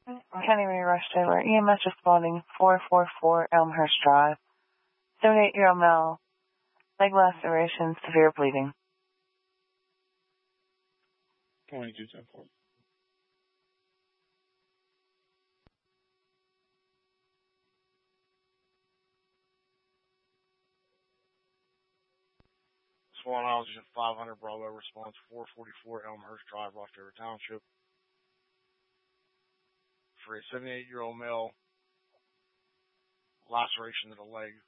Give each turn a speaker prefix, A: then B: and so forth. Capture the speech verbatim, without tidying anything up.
A: County Rush Taylor, E M S responding, four four four Elmhurst Drive. seventy-eight-year-old male, leg laceration, severe bleeding.
B: twenty-two ten four. Swan Isles five hundred Bravo response, four forty-four Elmhurst Drive, Rochester Township. For a seventy-eight-year-old male, laceration to the leg,